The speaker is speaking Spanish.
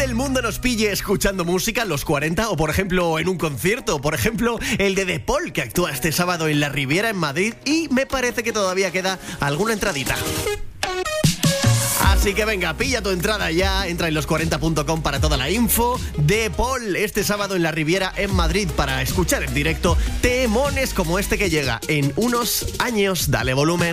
del mundo nos pille escuchando música, los 40, o por ejemplo en un concierto, por ejemplo el de The Paul, que actúa este sábado en la Riviera en Madrid, y me parece que todavía queda alguna entradita. Así que venga, pilla tu entrada ya, entra en los40.com para toda la info. The Paul este sábado en la Riviera en Madrid para escuchar en directo temones como este que llega en unos años. Dale volumen.